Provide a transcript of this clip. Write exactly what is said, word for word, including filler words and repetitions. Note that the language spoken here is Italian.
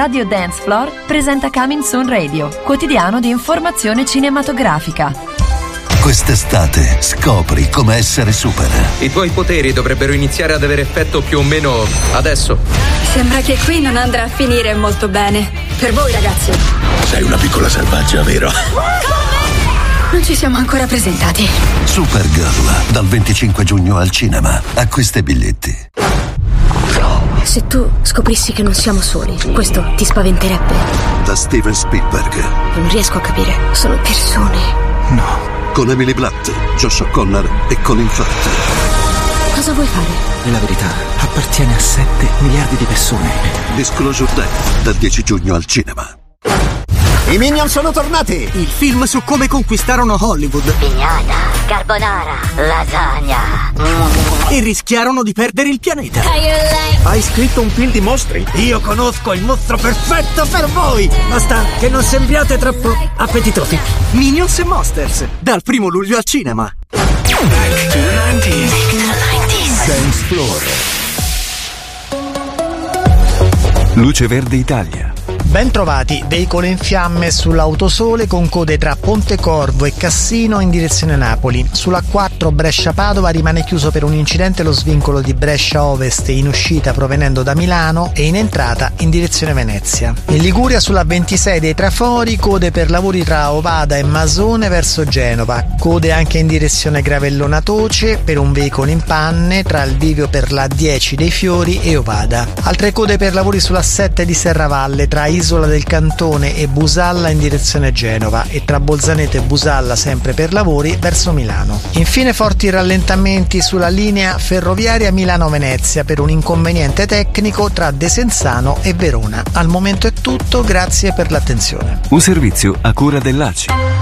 Radio Dance Floor presenta Coming Soon Radio, quotidiano di informazione cinematografica. Quest'estate scopri come essere super. I tuoi poteri dovrebbero iniziare ad avere effetto più o meno adesso. Sembra che qui non andrà a finire molto bene. Per voi, ragazzi. Sei una piccola selvaggia, vero? Non ci siamo ancora presentati. Supergirl, dal venticinque giugno al cinema. Acquista i biglietti. Se tu scoprissi che non siamo soli, questo ti spaventerebbe? Da Steven Spielberg. Non riesco a capire. Sono persone. No. Con Emily Blunt, Josh O'Connor e Colin Firth. Cosa vuoi fare? La verità appartiene a sette miliardi di persone. Disclosure Day, dal dieci giugno al cinema. I Minion sono tornati! Il film su come conquistarono Hollywood. Pignata, carbonara, lasagna. E rischiarono di perdere il pianeta. Hai scritto un film di mostri? Io conosco il mostro perfetto per voi! Basta che non sembriate troppo appetitosi. Minions e Monsters, dal primo luglio al cinema. Back to the nineties. Dance Floor. Luce Verde Italia. Ben trovati, veicolo in fiamme sull'autosole con code tra Pontecorvo e Cassino in direzione Napoli. Sulla quattro Brescia-Padova rimane chiuso per un incidente lo svincolo di Brescia Ovest in uscita provenendo da Milano e in entrata in direzione Venezia. In Liguria sulla ventisei dei Trafori, code per lavori tra Ovada e Masone verso Genova. Code anche in direzione Gravellona Toce per un veicolo in panne tra il bivio per la dieci dei Fiori e Ovada. Altre code per lavori sulla sette di Serravalle tra Isola del Cantone e Busalla in direzione Genova e tra Bolzaneto e Busalla sempre per lavori verso Milano. Infine forti rallentamenti sulla linea ferroviaria Milano-Venezia per un inconveniente tecnico tra Desenzano e Verona. Al momento è tutto, grazie per l'attenzione. Un servizio a cura dell'A C I.